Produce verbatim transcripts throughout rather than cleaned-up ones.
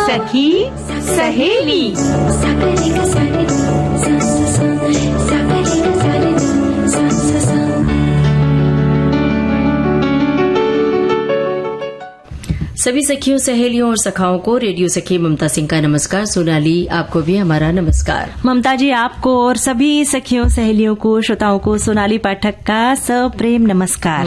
सखी सहेली। सभी सखियों, सहेलियों और सखाओं को रेडियो सखी ममता सिंह का नमस्कार। सोनाली, आपको भी हमारा नमस्कार। ममता जी, आपको और सभी सखियों सहेलियों को, श्रोताओं को सोनाली पाठक का सप्रेम नमस्कार।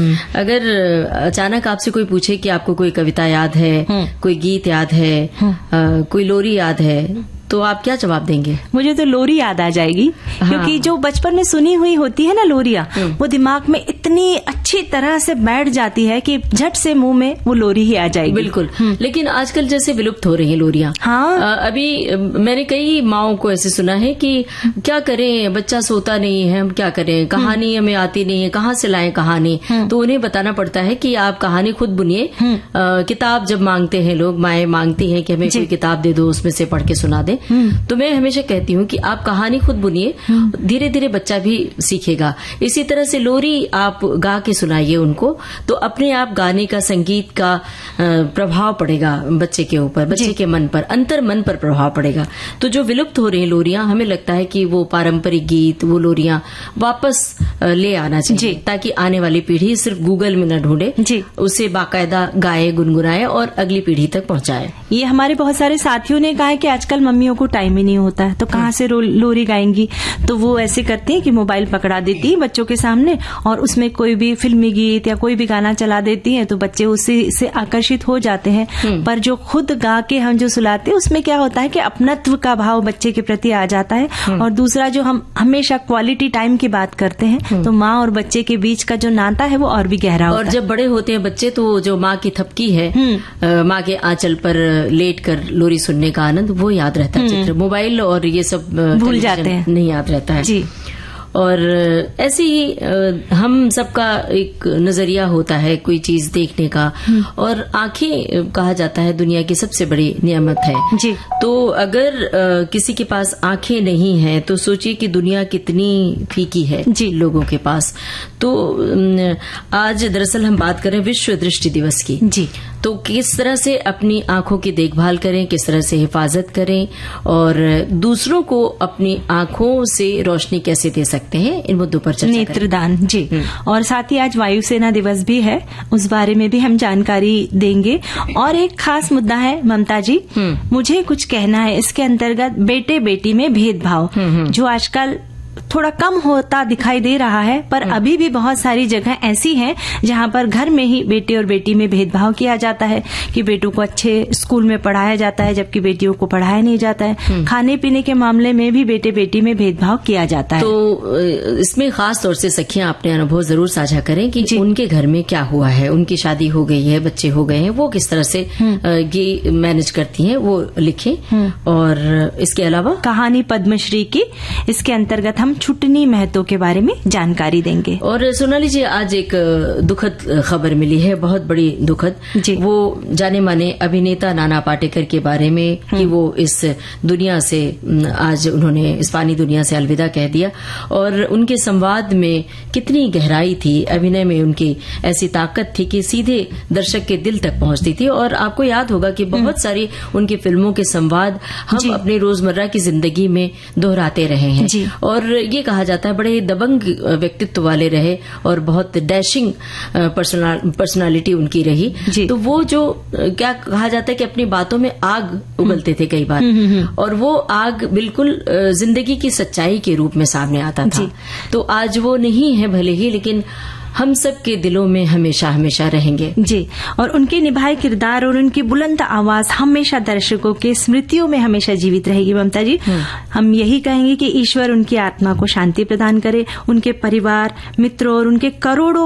अगर अचानक आपसे कोई पूछे कि आपको कोई कविता याद है, कोई गीत याद है, आ, कोई लोरी याद है, तो आप क्या जवाब देंगे? मुझे तो लोरी याद आ जाएगी। हाँ। क्योंकि जो बचपन में सुनी हुई होती है ना लोरियां, वो दिमाग में इतनी अच्छी तरह से बैठ जाती है कि झट से मुंह में वो लोरी ही आ जाएगी। बिल्कुल। लेकिन आजकल जैसे विलुप्त हो रही है लोरियां। हाँ। आ, अभी मैंने कई माओं को ऐसे सुना है कि क्या करें, बच्चा सोता नहीं है, हम क्या करें, कहानी हमें आती नहीं है, कहाँ से लाएं कहानी। तो उन्हें बताना पड़ता है कि आप कहानी खुद बुनिए। किताब जब मांगते हैं लोग, माएं मांगती हैं कि हमें कोई किताब दे दो, उसमें से पढ़ के सुना दे। तो मैं हमेशा कहती हूँ कि आप कहानी खुद बुनिए, धीरे धीरे बच्चा भी सीखेगा। इसी तरह से लोरी आप गा के सुनाइए उनको, तो अपने आप गाने का, संगीत का प्रभाव पड़ेगा बच्चे के ऊपर, बच्चे के मन पर, अंतर मन पर प्रभाव पड़ेगा। तो जो विलुप्त हो रही है लोरियां, हमें लगता है कि वो पारंपरिक गीत, वो लोरियां वापस ले आना चाहिए, ताकि आने वाली पीढ़ी सिर्फ गूगल में न ढूंढे, उसे बाकायदा गाए, गुनगुनाए और अगली पीढ़ी तक पहुंचाए। ये हमारे बहुत सारे साथियों ने कहा है कि आजकल मम्मियों को टाइम ही नहीं होता है, तो कहाँ से लोरी गाएंगी। तो वो ऐसे करती हैं कि मोबाइल पकड़ा देती है बच्चों के सामने और उसमें कोई भी फिल्मी गीत या कोई भी गाना चला देती है, तो बच्चे उससे से आकर्षित हो जाते हैं। पर जो खुद गा के हम जो सुलाते हैं, उसमें क्या होता है कि अपनत्व का भाव बच्चे के प्रति आ जाता है। और दूसरा, जो हम हमेशा क्वालिटी टाइम की बात करते हैं, तो माँ और बच्चे के बीच का जो नाता है वो और भी गहरा होता है। और जब बड़े होते हैं बच्चे, तो जो माँ की थपकी है, माँ के आंचल पर लेट कर लोरी सुनने का आनंद, वो याद रहता है। चित्र, मोबाइल और ये सब भूल जाते हैं, नहीं याद रहता है जी। और ऐसे ही हम सबका एक नजरिया होता है कोई चीज देखने का, और आंखें कहा जाता है दुनिया की सबसे बड़ी नियामत है जी। तो अगर किसी के पास आंखें नहीं है, तो सोचिए कि दुनिया कितनी फीकी है जी लोगों के पास। तो आज दरअसल हम बात करें विश्व दृष्टि दिवस की जी। तो किस तरह से अपनी आंखों की देखभाल करें, किस तरह से हिफाजत करें, और दूसरों को अपनी आंखों से रोशनी कैसे दे सकते हैं, इन मुद्दों पर चर्चा नेत्रदान जी। और साथ ही आज वायुसेना दिवस भी है, उस बारे में भी हम जानकारी देंगे। और एक खास मुद्दा है ममता जी, मुझे कुछ कहना है, इसके अंतर्गत बेटे बेटी में भेदभाव जो आजकल थोड़ा कम होता दिखाई दे रहा है, पर अभी भी बहुत सारी जगह ऐसी हैं जहां पर घर में ही बेटे और बेटी में भेदभाव किया जाता है कि बेटों को अच्छे स्कूल में पढ़ाया जाता है जबकि बेटियों को पढ़ाया नहीं जाता है। खाने पीने के मामले में भी बेटे बेटी में भेदभाव किया जाता है। तो इसमें खास तौर से सखियां अपने अनुभव जरूर साझा करें कि उनके घर में क्या हुआ है, उनकी शादी हो गई है, बच्चे हो गए हैं, वो किस तरह से ये मैनेज करती हैं, वो लिखें। और इसके अलावा कहानी पद्मश्री की, इसके अंतर्गत हम छुटनी महतो के बारे में जानकारी देंगे। और सोनाली जी, आज एक दुखद खबर मिली है, बहुत बड़ी दुखद। वो जाने माने अभिनेता नाना पाटेकर के बारे में कि वो इस दुनिया से आज उन्होंने इस पानी दुनिया से अलविदा कह दिया। और उनके संवाद में कितनी गहराई थी, अभिनय में उनकी ऐसी ताकत थी कि सीधे दर्शक के दिल तक पहुंचती थी। और आपको याद होगा कि बहुत सारी उनकी फिल्मों के संवाद हम अपने रोजमर्रा की जिंदगी में दोहराते रहे हैं। और ये कहा जाता है बड़े दबंग व्यक्तित्व वाले रहे और बहुत डैशिंग पर्सनालिटी उनकी रही। तो वो जो क्या कहा जाता है कि अपनी बातों में आग उगलते थे कई बार, और वो आग बिल्कुल जिंदगी की सच्चाई के रूप में सामने आता था। तो आज वो नहीं है भले ही, लेकिन हम सब के दिलों में हमेशा हमेशा रहेंगे जी। और उनके निभाए किरदार और उनकी बुलंद आवाज हमेशा दर्शकों के स्मृतियों में हमेशा जीवित रहेगी ममता जी। हम यही कहेंगे कि ईश्वर उनकी आत्मा को शांति प्रदान करे, उनके परिवार, मित्रों और उनके करोड़ों